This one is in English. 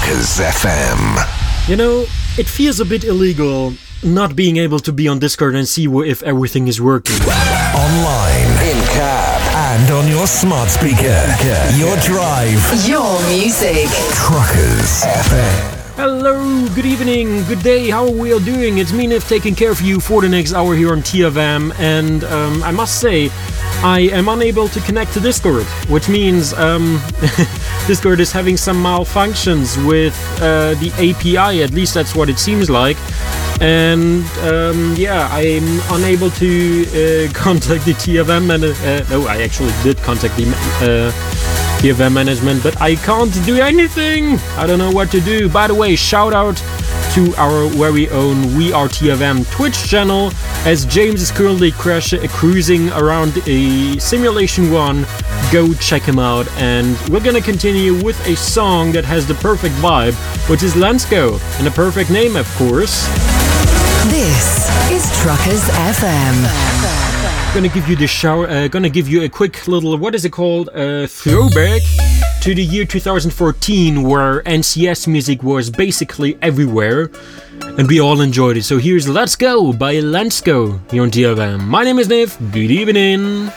Truckers FM. You know, it feels a bit illegal not being able to be on Discord and see if everything is working. Online, in cab, and on your smart speaker. Your drive. Your music. Truckers FM. Hello, good evening, good day, how are we all doing? It's me, Nif, taking care of you for the next hour here on TFM, and I must say, I am unable to connect to Discord, which means Discord is having some malfunctions with the API, at least that's what it seems like. And I'm unable to contact the TFM no, I actually did contact the TFM management, but I can't do anything. I don't know what to do. By the way, shout out to our very own We Are TFM Twitch channel, as James is currently cruising around a Simulation 1. Go check him out, and we're gonna continue with a song that has the perfect vibe, which is Lensko, and a perfect name, of course. This is Truckers FM. Gonna give you a quick little, what is it called, throwback to the year 2014, where NCS music was basically everywhere, and we all enjoyed it. So here's Let's Go by Lensko here on TFM. My name is Niv. Good evening.